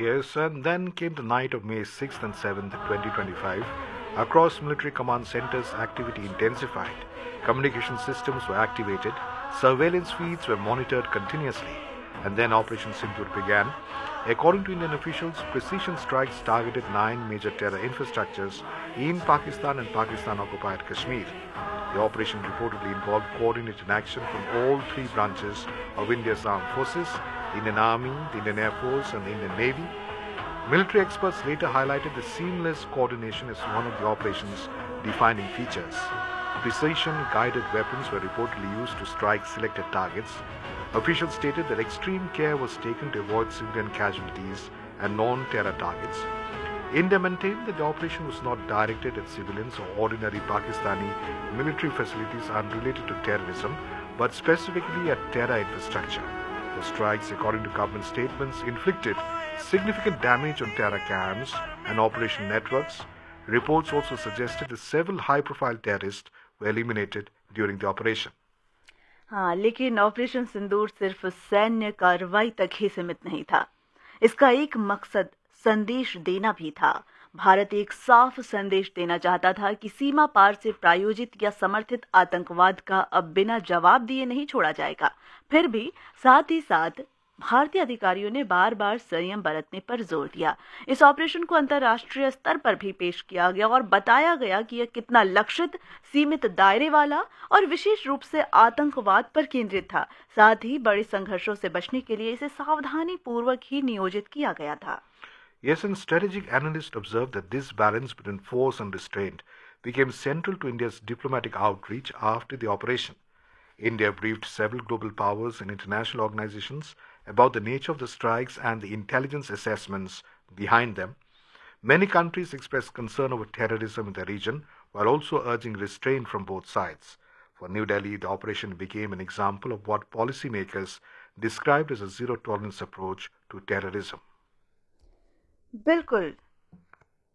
Yes, and then came the night of May 6th and 7th, 2025. Across military command centers, activity intensified. Communication systems were activated, surveillance feeds were monitored continuously, and then Operation Sindoor began. According to Indian officials, precision strikes targeted 9 major terror infrastructures in Pakistan and Pakistan-occupied Kashmir. The operation reportedly involved coordinated action from all three branches of India's armed forces, the Indian Army, the Indian Air Force and the Indian Navy. Military experts later highlighted the seamless coordination as one of the operation's defining features. Precision-guided weapons were reportedly used to strike selected targets. Officials stated that extreme care was taken to avoid civilian casualties and non-terror targets. India maintained that the operation was not directed at civilians or ordinary Pakistani military facilities unrelated to terrorism, but specifically at terror infrastructure. The strikes, according to government statements, inflicted significant damage on terror camps and operation networks. Reports also suggested that several high-profile terrorists were eliminated during the operation. हाँ, लेकिन operation सिंदूर सिर्फ सैन्य कार्रवाई तक ही सीमित नहीं था। इसका एक मकसद संदेश देना भी था। भारत एक साफ संदेश देना चाहता था कि सीमा पार से प्रायोजित या समर्थित आतंकवाद का अब बिना जवाब दिए नहीं छोड़ा जाएगा। फिर भी साथ ही साथ भारतीय अधिकारियों ने बार बार संयम बरतने पर जोर दिया। इस ऑपरेशन को अंतर्राष्ट्रीय स्तर पर भी पेश किया गया और बताया गया कि यह कितना लक्षित, सीमित दायरे वाला और विशेष रूप से आतंकवाद पर केंद्रित था। साथ ही बड़े संघर्षों से बचने के लिए इसे सावधानी पूर्वक ही नियोजित किया गया था। Yes, and strategic analysts observed that this balance between force and restraint became central to India's diplomatic outreach after the operation. India briefed several global powers and international organizations about the nature of the strikes and the intelligence assessments behind them. Many countries expressed concern over terrorism in the region while also urging restraint from both sides. For New Delhi, the operation became an example of what policymakers described as a zero-tolerance approach to terrorism. बिल्कुल,